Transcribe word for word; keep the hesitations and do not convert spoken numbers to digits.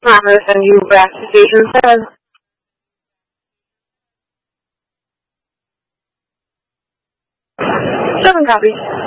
I'm going to send you back to Station seven. Seven copies.